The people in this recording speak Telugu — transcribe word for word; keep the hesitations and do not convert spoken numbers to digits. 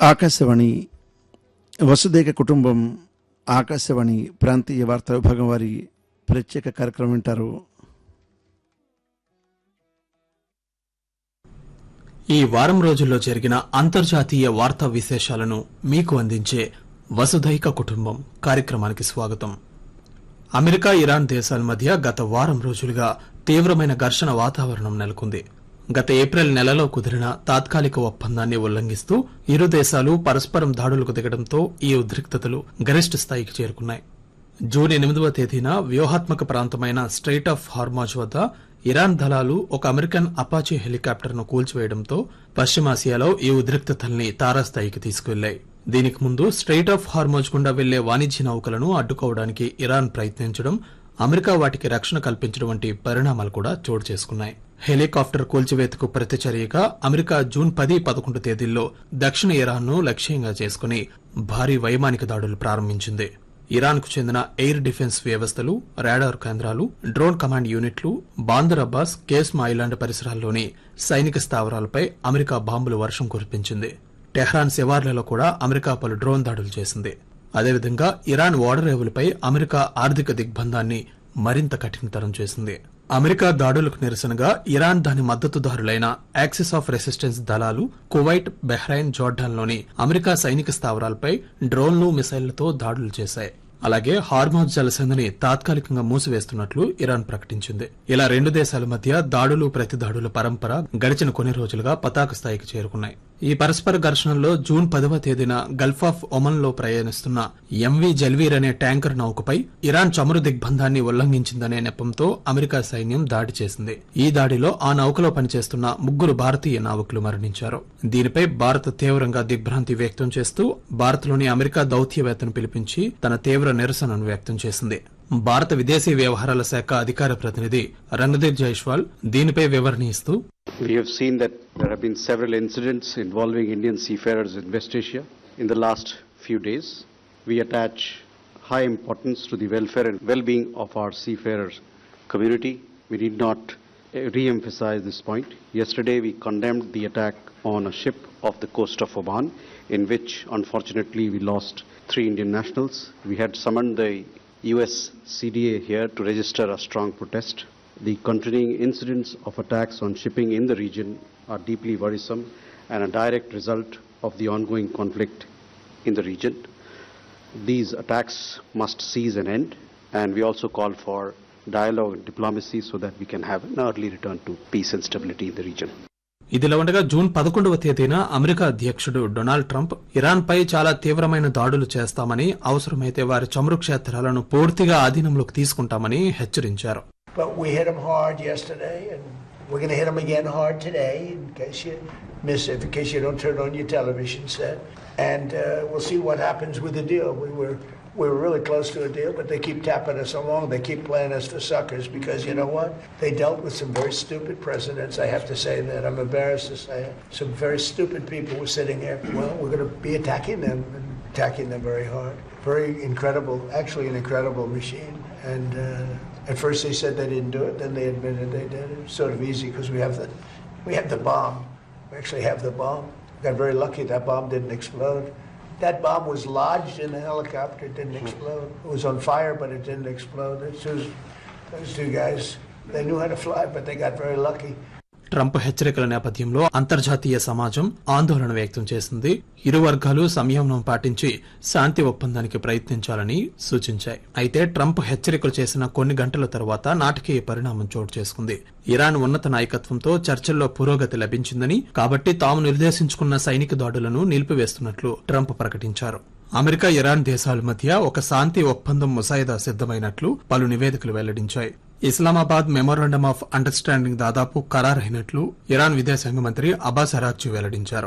ఆకాశవాణి వసుదైక కుటుంబం ఆకాశవాణి ప్రాంతీయ వార్తా విభాగం వారి ప్రత్యేక కార్యక్రమం వింటారు. ఈ వారం రోజుల్లో జరిగిన అంతర్జాతీయ వార్తా విశేషాలను మీకు అందించే వసుధైక కుటుంబం కార్యక్రమానికి స్వాగతం. అమెరికా ఇరాన్ దేశాల మధ్య గత వారం రోజులుగా తీవ్రమైన ఘర్షణ వాతావరణం నెలకొంది. గత ఏప్రిల్ నెలలో కుదిరిన తాత్కాలిక ఒప్పందాన్ని ఉల్లంఘిస్తూ ఇరు దేశాలు పరస్పరం దాడులకు దిగడంతో ఈ ఉద్రిక్తతలు గరిష్ట స్థాయికి చేరుకున్నాయి. జూన్ ఎనిమిదవ తేదీన వ్యూహాత్మక ప్రాంతమైన స్ట్రెయిట్ ఆఫ్ హార్మజ్ వద్ద ఇరాన్ దళాలు ఒక అమెరికన్ అపాచీ హెలికాప్టర్ను కూల్చివేయడంతో పశ్చిమాసియాలో ఈ ఉద్రిక్తతల్ని తారాస్థాయికి తీసుకువెళ్లాయి. దీనికి ముందు స్ట్రెయిట్ ఆఫ్ హార్మజ్ గుండా వెళ్లే వాణిజ్య నౌకలను అడ్డుకోవడానికి ఇరాన్ ప్రయత్నించడం, అమెరికా వాటికి రక్షణ కల్పించడం వంటి పరిణామాలు కూడా చోటు చేసుకున్నాయి. హెలికాప్టర్ కూల్చివేతకు ప్రతిచర్యగా అమెరికా జూన్ పది పదకొండు తేదీల్లో దక్షిణ ఇరాన్ను లక్ష్యంగా చేసుకుని భారీ వైమానిక దాడులు ప్రారంభించింది. ఇరాన్కు చెందిన ఎయిర్ డిఫెన్స్ వ్యవస్థలు, రాడార్ కేంద్రాలు, డ్రోన్ కమాండ్ యూనిట్లు, బాందర్ అబ్బాస్, కేస్మా ఐలాండ్ పరిసరాల్లోని సైనిక స్థావరాలపై అమెరికా బాంబుల వర్షం కురిపించింది. టెహ్రాన్ శివార్లలో కూడా అమెరికా పలు డ్రోన్ దాడులు చేసింది. అదేవిధంగా ఇరాన్ ఓడరేవులపై అమెరికా ఆర్థిక దిగ్బంధాన్ని మరింత కఠినతరం చేసింది. అమెరికా దాడులకు నిరసనగా ఇరాన్ దాని మద్దతుదారులైన యాక్సిస్ ఆఫ్ రెసిస్టెన్స్ దళాలు కువైట్, బహ్రెయిన్, జోర్డాన్లోని అమెరికా సైనిక స్థావరాలపై డ్రోన్లు, మిసైళ్లతో దాడులు చేశాయి. అలాగే హార్మజ్ జలసంధిని తాత్కాలికంగా మూసివేస్తున్నట్లు ఇరాన్ ప్రకటించింది. ఇలా రెండు దేశాల మధ్య దాడులు, ప్రతిదాడుల పరంపర గడిచిన కొన్ని రోజులుగా పతాక స్థాయికి చేరుకున్నాయి. ఈ పరస్పర ఘర్షణల్లో జూన్ పదవ తేదీన గల్ఫ్ ఆఫ్ ఒమన్ లో ప్రయాణిస్తున్న ఎంవీ జల్వీర్ అనే ట్యాంకర్ నౌకపై ఇరాన్ చమురు దిగ్బంధాన్ని ఉల్లంఘించిందనే నెపంతో అమెరికా సైన్యం దాడి చేసింది. ఈ దాడిలో ఆ నౌకలో పనిచేస్తున్న ముగ్గురు భారతీయ నావికులు మరణించారు. దీనిపై భారత్ తీవ్రంగా దిగ్భ్రాంతి వ్యక్తం చేస్తూ భారత్లోని అమెరికా దౌత్యవేత్తను పిలిపించి తన తీవ్ర నిరసనను వ్యక్తం చేసింది. భారత విదేశీ వ్యవహారాల శాఖ అధికార ప్రతినిధి రణదీప్ జైస్వాల్ దీనిపై వివరణ ఇస్తూ, We have seen that there have been several incidents involving Indian seafarers in West Asia in the last few days. We attach high importance to the welfare and well-being of our seafarers community. We need not re-emphasize this point. Yesterday we condemned the attack on a ship off the coast of Oman, in which unfortunately we lost three Indian nationals. We had summoned the U S C D A here to register a strong protest. The continuing incidents of attacks on shipping in the region are deeply worrisome and a direct result of the ongoing conflict in the region. These attacks must cease and end, and we also call for dialogue and diplomacy so that we can have an early return to peace and stability in the region. ఇదిలా ఉండగా జూన్ పదకొండవ తేదీన అమెరికా అధ్యక్షుడు డొనాల్డ్ ట్రంప్ ఇరాన్ పై చాలా తీవ్రమైన దాడులు చేస్తామని, అవసరమైతే వారి చమురు క్షేత్రాలను పూర్తిగా ఆధీనంలోకి తీసుకుంటామని హెచ్చరించారు. But we hit them hard yesterday, and we're going to hit them again hard today, in case you miss it, in case you don't turn on your television set. And uh, we'll see what happens with the deal. We were we were really close to a deal, but they keep tapping us along. They keep playing us for suckers because you know what? They dealt with some very stupid presidents. I have to say that. I'm embarrassed to say it. Some very stupid people were sitting here. Well, we're going to be attacking them and attacking them very hard. Very incredible, actually an incredible machine. And uh, at first they said they didn't do it, then they admitted they did it. It's sort of easy because we have the we have the bomb. We actually have the bomb. We got very lucky that bomb didn't explode. That bomb was lodged in the helicopter. It didn't explode. It was on fire, but it didn't explode. Those, those two guys, they knew how to fly, but they got very lucky. Trump హెచ్చరికల నేపథ్యంలో అంతర్జాతీయ సమాజం ఆందోళన వ్యక్తం చేసింది. ఇరు వర్గాలు సంయమనం పాటించి శాంతి ఒప్పందానికి ప్రయత్నించాలని సూచించాయి. అయితే ట్రంప్ హెచ్చరికలు చేసిన కొన్ని గంటల తర్వాత నాటకీయ పరిణామం చోటు చేసుకుంది. ఇరాన్ ఉన్నత నాయకత్వంతో చర్చల్లో పురోగతి లభించిందని, కాబట్టి తాము నిర్దేశించుకున్న సైనిక దాడులను నిలిపివేస్తున్నట్లు ట్రంప్ ప్రకటించారు. అమెరికా, ఇరాన్ దేశాల మధ్య ఒక శాంతి ఒప్పందం ముసాయిదా సిద్దమైనట్లు పలు నివేదికలు వెల్లడించాయి. ఇస్లామాబాద్ మెమోరాండమ్ ఆఫ్ అండర్స్టాండింగ్ దాదాపు ఖరారైనట్లు ఇరాన్ విదేశాంగ మంత్రి అబ్బాస్ అరాగ్చి వెల్లడించారు.